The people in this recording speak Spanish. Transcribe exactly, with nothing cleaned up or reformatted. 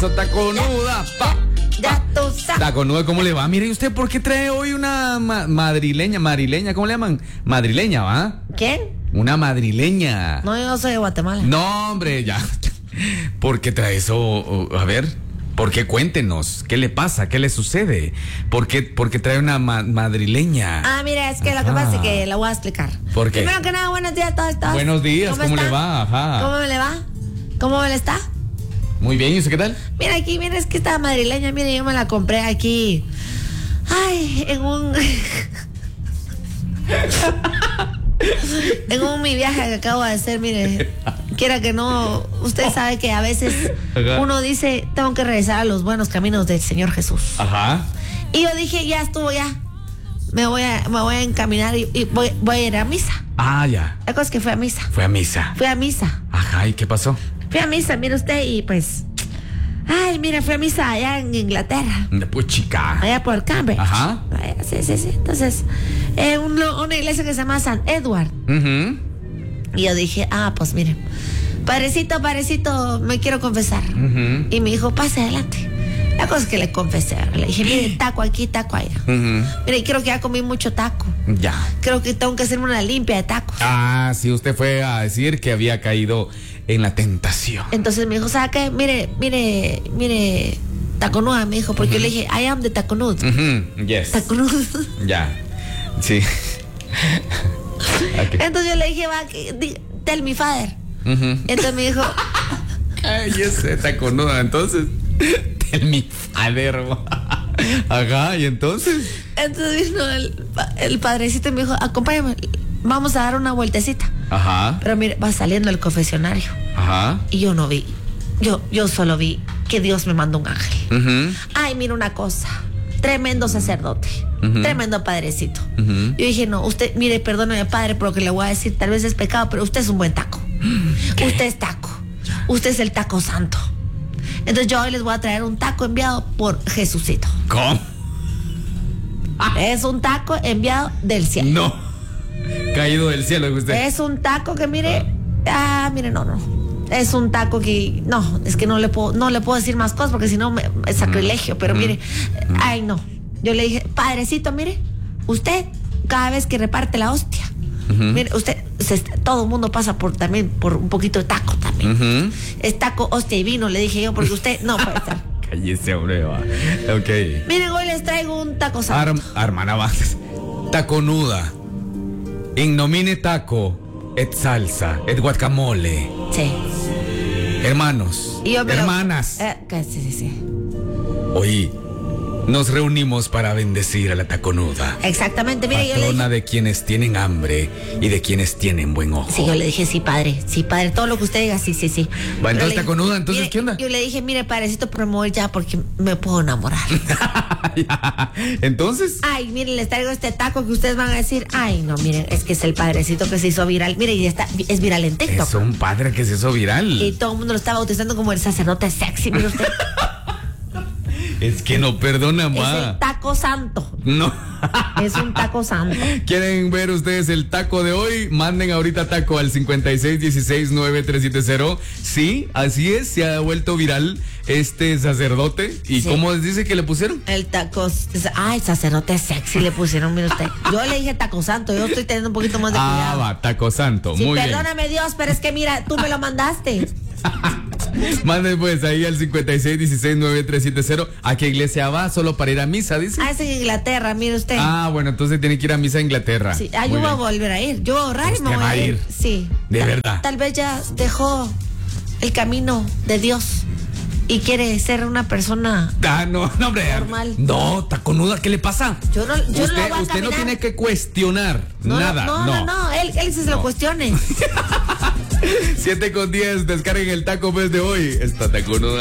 Eso, taconuda, pa. Ya tú sabes. Taconuda, ¿cómo le va? Mire, ¿y usted por qué trae hoy una ma- madrileña, madrileña, ¿cómo le llaman? Madrileña, ¿va? ¿Quién? Una madrileña. No, yo no soy de Guatemala. No, hombre, ya. ¿Por qué trae eso? A ver, ¿por qué? Cuéntenos. ¿Qué le pasa? ¿Qué le sucede? ¿Por qué, por qué trae una ma- madrileña? Ah, mira, es que Ajá. lo que pasa es que la voy a explicar. ¿Por qué? Primero que nada, buenos días a todos. todos. Buenos días, ¿cómo, está? le va? Ajá. ¿Cómo me le va? ¿Cómo me le está? Muy bien, ¿y usted qué tal? Mira aquí, mira, es que esta madrileña, mire, yo me la compré aquí. Ay, en un. en un mi viaje que acabo de hacer, mire. Quiera que no, usted sabe que a veces Ajá. uno dice, tengo que regresar a los buenos caminos del Señor Jesús. Ajá. Y yo dije, ya estuvo, ya. Me voy a, me voy a encaminar y, y voy, voy a ir a misa. Ah, ya. La cosa es que fui a misa. Fue a misa. Fui a misa. Ajá, ¿y qué pasó? Fui a misa, mire usted, y pues. Ay, mira, fui a misa allá en Inglaterra. Pues chica. Allá por Cambridge. Ajá. Allá, sí, sí, sí. Entonces, eh, un- una iglesia que se llama San Edward. Uh-huh. Y yo dije, ah, pues mire, padrecito, padrecito, me quiero confesar. Uh-huh. Y me dijo, pase adelante. La cosa es que le confesé. Le dije, mire, taco aquí, taco allá. Uh-huh. Mire, creo que ya comí mucho taco. Ya. Creo que tengo que hacerme una limpia de tacos. Ah, sí, usted fue a decir que había caído en la tentación. Entonces me dijo, ¿sabe qué? Mire, mire, mire, taconuda, me dijo, porque yo le dije, I am the taconud. Uh-huh. Yes. Taconud. Ya. Sí. Okay. Entonces yo le dije, va, que- di- tell me father. Uh-huh. Entonces me dijo, Ay, ese taconuda, entonces. Tell me father. Ajá, y entonces. entonces vino el, pa- el padrecito y me dijo, acompáñame, vamos a dar una vueltecita. Ajá. Pero mire, va saliendo el confesionario. Ajá. Y yo no vi, yo, yo solo vi que Dios me mandó un ángel. Uh-huh. Ay, mira una cosa, tremendo sacerdote, Ujú. tremendo padrecito. Ujú. Yo dije, no, usted, mire, perdóneme, padre, por lo que le voy a decir, tal vez es pecado, pero usted es un buen taco. ¿Qué? Usted es taco. Usted es el taco santo. Entonces yo hoy les voy a traer un taco enviado por Jesucito. ¿Cómo? Es un taco enviado del cielo. No. Caído del cielo, dijo usted. Es un taco que, mire, ah, mire, no, no. Es un taco que, no, es que no le puedo, no le puedo decir más cosas porque si no me- es sacrilegio, pero mire, ay, no. Yo le dije, padrecito, mire, usted cada vez que reparte la hostia, Ujú. mire, usted, se está- todo el mundo pasa por también, por un poquito de taco también. Ujú. Es taco, hostia y vino, le dije yo, porque usted no puede estar. Cállese, hombre, va. Ok. Miren, hoy les traigo un taco santo. Arm, hermana Vázquez. Taconuda. Ignomine taco. Et salsa. Et guacamole. Sí. Hermanos. Y yo me lo- hermanas. Eh, que sí, sí, sí. Hoy nos reunimos para bendecir a la taconuda. Exactamente, mire, yo le Patrona dije. de quienes tienen hambre y de quienes tienen buen ojo. Sí, yo le dije, sí, padre, sí, padre, todo lo que usted diga, sí, sí, sí. Va, Pero entonces, le dije, taconuda, entonces, mire, ¿qué onda? Yo le dije, mire, padrecito, pero me voy ya porque me puedo enamorar. Ya. Entonces. Ay, miren, les traigo este taco que ustedes van a decir, ay, no, miren, es que es el padrecito que se hizo viral. Mire, y está, es viral en TikTok. Es un padre que se hizo viral. Y todo el mundo lo está bautizando como el sacerdote sexy, mire usted. Es que no perdona Es el más. taco santo. No. Es un taco santo. ¿Quieren ver ustedes el taco de hoy? Manden ahorita taco al cincuenta y seis dieciséis nueve tres siete cero. Sí, así es, se ha vuelto viral este sacerdote. ¿Y Sí. cómo les dice que le pusieron? El taco, ay, sacerdote sexy le pusieron, mire usted. Yo le dije taco santo, yo estoy teniendo un poquito más de Ah, cuidado. va, taco santo. Sí, Muy perdóname Dios, pero es que mira, tú me lo mandaste. bien. Manden pues ahí al cincuenta y seis dieciséis nueve tres siete cero. ¿A qué iglesia va? Solo para ir a misa, dice. Ah, es en Inglaterra, mire usted. Ah, bueno, entonces tiene que ir a misa a Inglaterra. Sí, ah, Muy yo voy a bien. volver a ir. Yo voy a ahorrar y Usted me voy va a a ir. ir. Sí. De Tal- verdad. Tal vez ya dejó el camino de Dios y quiere ser una persona. Ah, no, no, hombre. Normal. No, taconuda, ¿qué le pasa? Yo no, yo no lo usted voy a usted no caminar. tiene que cuestionar No, nada. No, no, no, no, él, él se, se lo No. cuestione. siete con diez, descarguen el taco mes de hoy. Esta taconuda.